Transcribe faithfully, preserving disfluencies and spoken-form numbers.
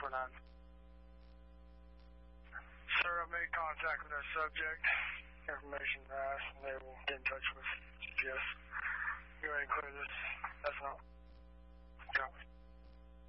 four nine. Sir, I made contact with our subject. Information passed, and they will get in touch with us.